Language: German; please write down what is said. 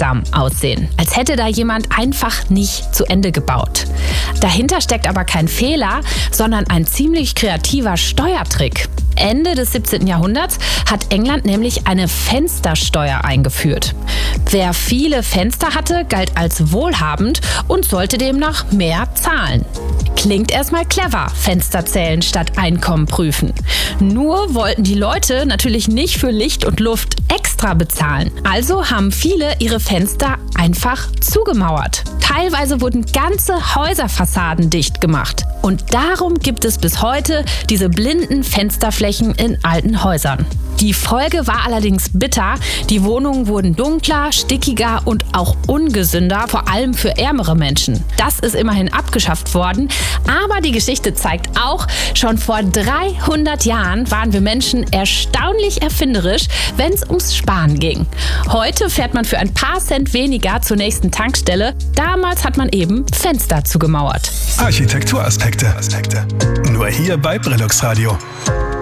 unwirksam aussehen. Als hätte da jemand einfach nicht zu Ende gebaut. Dahinter steckt aber kein Fehler, sondern ein ziemlich kreativer Steuertrick. Ende des 17. Jahrhunderts hat England nämlich eine Fenstersteuer eingeführt. Wer viele Fenster hatte, galt als wohlhabend und sollte demnach mehr zahlen. Klingt erstmal clever, Fenster zählen statt Einkommen prüfen. Nur wollten die Leute natürlich nicht für Licht und Luft extra bezahlen. Also haben viele ihre Fenster einfach zugemauert. Teilweise wurden ganze Häuserfassaden dicht gemacht. Und darum gibt es bis heute diese blinden Fensterflächen in alten Häusern. Die Folge war allerdings bitter. Die Wohnungen wurden dunkler, stickiger und auch ungesünder, vor allem für ärmere Menschen. Das ist immerhin abgeschafft worden. Aber die Geschichte zeigt auch, schon vor 300 Jahren waren wir Menschen erstaunlich erfinderisch, wenn es ums Sparen ging. Heute fährt man für ein paar Cent weniger zur nächsten Tankstelle. Damals hat man eben Fenster zugemauert. Architekturaspekte. Nur hier bei Brillux Radio.